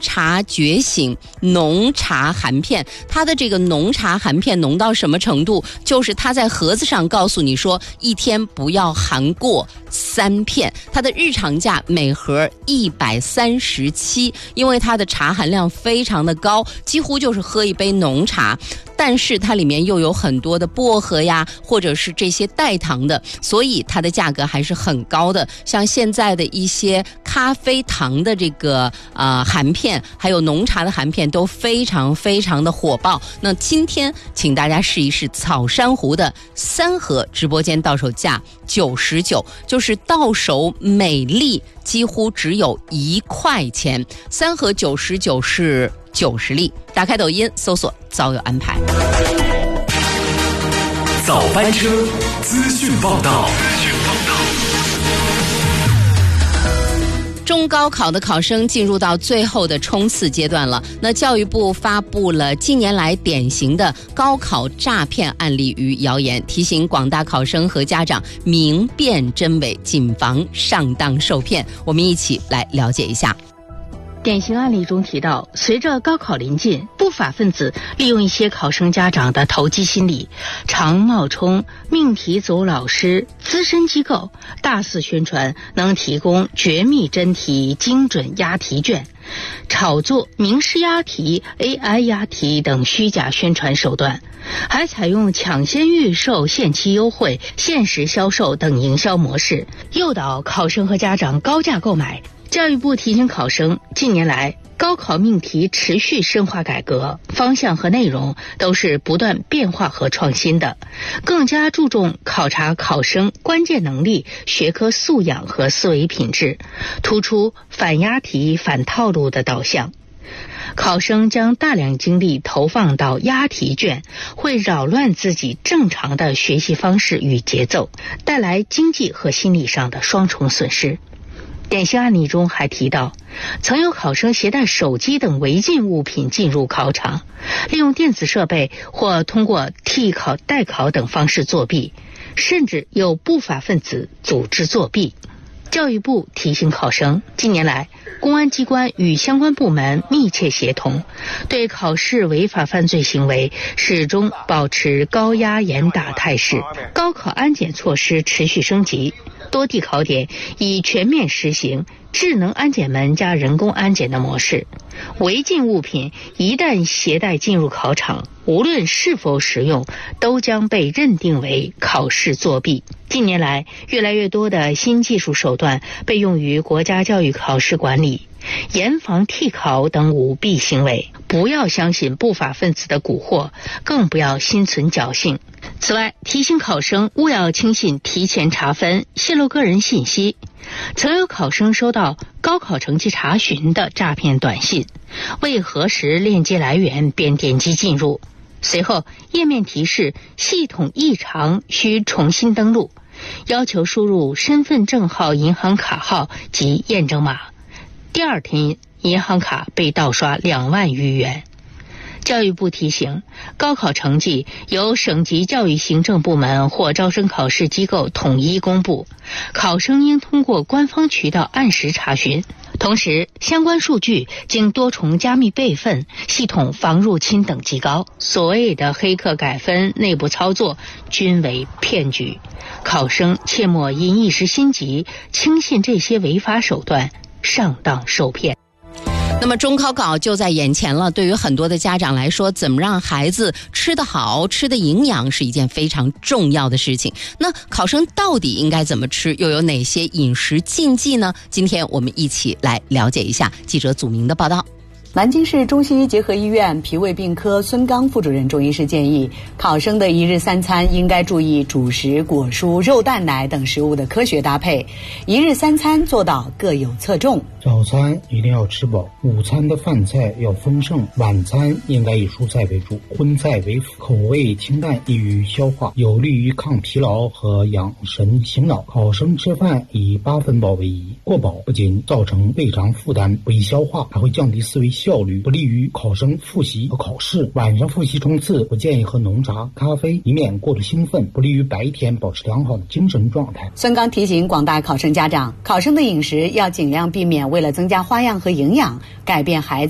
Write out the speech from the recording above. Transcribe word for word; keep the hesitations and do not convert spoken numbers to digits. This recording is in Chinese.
茶觉醒浓茶含片。它的这个浓茶含片浓到什么程度？就是它在盒子上告诉你说，一天不要含过三片。它的日常价每盒一百三十七，因为它的茶含量非常的高，几乎就是喝一杯浓茶。但是它里面又有很多的薄荷呀，或者是这些代糖的，所以它的价格还是很高的。像现在的一些咖啡糖的这个呃含片，还有浓茶的含片都非常非常的火爆。那今天请大家试一试草珊瑚的三盒，直播间到手价九十九，就是到手每粒几乎只有一块钱，三盒九十九是九十粒。打开抖音搜索早有安排。 早班车资讯报道。 中高考的考生进入到最后的冲刺阶段了。那教育部发布了近年来典型的高考诈骗案例与谣言，提醒广大考生和家长明辨真伪，谨防上当受骗。我们一起来了解一下。 典型案例中提到，随着高考临近，不法分子利用一些考生家长的投机心理，常冒充命题组老师、资深机构，大肆宣传能提供绝密真题、精准押题卷，炒作名师押题、A I 押题等虚假宣传手段，还采用抢先预售、限期优惠、限时销售等营销模式，诱导考生和家长高价购买。教育部提醒考生，近年来高考命题持续深化改革，方向和内容都是不断变化和创新的，更加注重考察考生关键能力、学科素养和思维品质，突出反押题、反套路的导向。考生将大量精力投放到押题卷，会扰乱自己正常的学习方式与节奏，带来经济和心理上的双重损失。典型案例中还提到，曾有考生携带手机等违禁物品进入考场，利用电子设备或通过替考、代考等方式作弊，甚至有不法分子组织作弊。教育部提醒考生，近年来公安机关与相关部门密切协同，对考试违法犯罪行为始终保持高压严打态势，高考安检措施持续升级，多地考点已全面实行智能安检门加人工安检的模式。违禁物品一旦携带进入考场，无论是否使用，都将被认定为考试作弊。近年来，越来越多的新技术手段被用于国家教育考试管理，严防替考等舞弊行为。不要相信不法分子的蛊惑，更不要心存侥幸。此外，提醒考生勿要轻信提前查分、泄露个人信息。曾有考生收到高考成绩查询的诈骗短信，未核实链接来源便点击进入，随后页面提示系统异常，需重新登录，要求输入身份证号、银行卡号及验证码。第二天，银行卡被盗刷两万余元。教育部提醒，高考成绩由省级教育行政部门或招生考试机构统一公布，考生应通过官方渠道按时查询。同时，相关数据经多重加密备份，系统防入侵等级高。所谓的黑客改分、内部操作均为骗局，考生切莫因一时心急轻信这些违法手段，上当受骗。 那么中考考就在眼前了，对于很多的家长来说，怎么让孩子吃得好、吃得营养是一件非常重要的事情。那考生到底应该怎么吃，又有哪些饮食禁忌呢？今天我们一起来了解一下。记者祖明的报道。 南京市中西医结合医院脾胃病科孙刚副主任中医师建议，考生的一日三餐应该注意主食、果蔬、肉蛋奶等食物的科学搭配，一日三餐做到各有侧重。 早餐一定要吃饱，午餐的饭菜要丰盛，晚餐应该以蔬菜为主，荤菜为辅，口味清淡，易于消化，有利于抗疲劳和养神醒脑。考生吃饭以八分饱为宜，过饱不仅造成胃肠负担，不易消化，还会降低思维效率，不利于考生复习和考试。晚上复习冲刺，不建议喝浓茶、咖啡，以免过度兴奋，不利于白天保持良好的精神状态。 孙刚提醒广大考生家长，考生的饮食要尽量避免为了增加花样和营养，改变孩子